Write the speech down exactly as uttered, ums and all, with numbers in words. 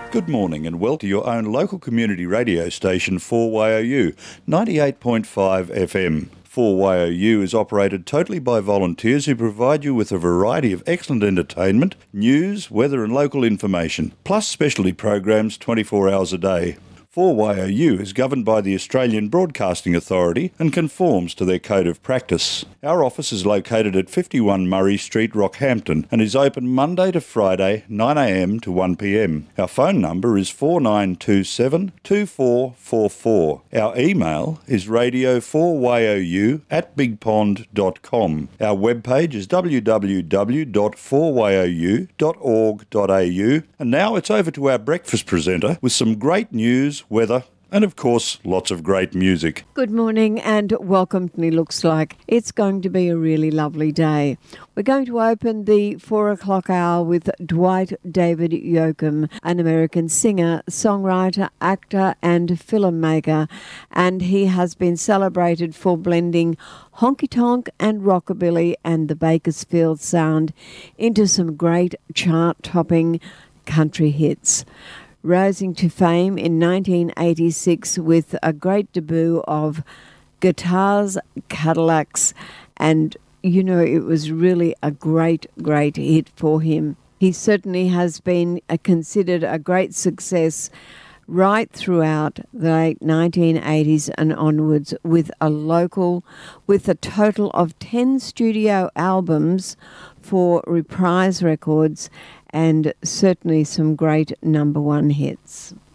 Good morning and welcome to your own local community radio station four Y O U, ninety-eight point five F M. four Y O U is operated totally by volunteers who provide you with a variety of excellent entertainment, news, weather and local information, plus specialty programs twenty-four hours a day. four Y O U is governed by the Australian Broadcasting Authority and conforms to their code of practice. Our office is located at fifty-one Murray Street, Rockhampton, and is open Monday to Friday, nine a m to one p m. Our phone number is four nine two seven, two four four four. Our email is radio four Y O U at bigpond dot com. Our webpage is w w w dot four y o u dot org dot a u. And now it's over to our breakfast presenter with some great news, weather, and of course, lots of great music. Good morning and welcome. It looks like it's going to be a really lovely day. We're going to open the four o'clock hour with Dwight David Yoakam, an American singer, songwriter, actor and filmmaker, and he has been celebrated for blending honky-tonk and rockabilly and the Bakersfield sound into some great chart-topping country hits. Rising to fame in nineteen eighty-six with a great debut of Guitars, Cadillacs, and, you know, it was really a great, great hit for him. He certainly has been uh, considered a great success right throughout the late nineteen eighties and onwards, with a local, with a total of ten studio albums for Reprise Records, and certainly some great number one hits.